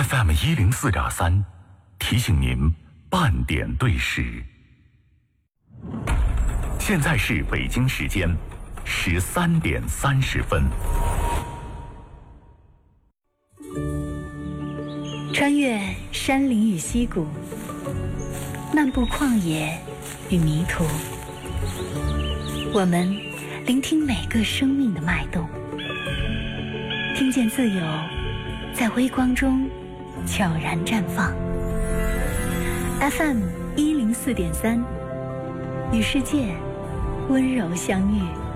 FM104.3，提醒您半点对时。现在是北京时间13点30分。 穿越山林与溪谷，漫步旷野与迷途，我们聆听每个生命的脉动，听见自由在微光中悄然绽放。FM104.3，与世界温柔相遇。